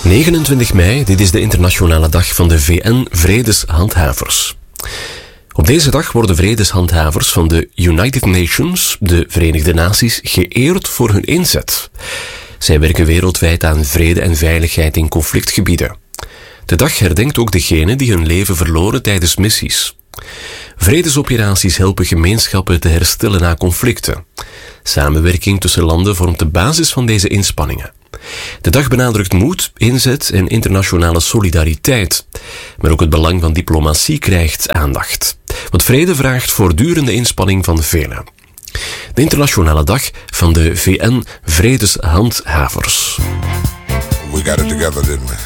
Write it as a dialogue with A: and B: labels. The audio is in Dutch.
A: 29 mei, dit is de internationale dag van de VN-vredeshandhavers. Op deze dag worden vredeshandhavers van de United Nations, de Verenigde Naties, geëerd voor hun inzet. Zij werken wereldwijd aan vrede en veiligheid in conflictgebieden. De dag herdenkt ook degenen die hun leven verloren tijdens missies. Vredesoperaties helpen gemeenschappen te herstellen na conflicten. Samenwerking tussen landen vormt de basis van deze inspanningen. De dag benadrukt moed, inzet en internationale solidariteit. Maar ook het belang van diplomatie krijgt aandacht. Want vrede vraagt voortdurende inspanning van velen. De internationale dag van de VN-vredeshandhavers.
B: We got it together, didn't we?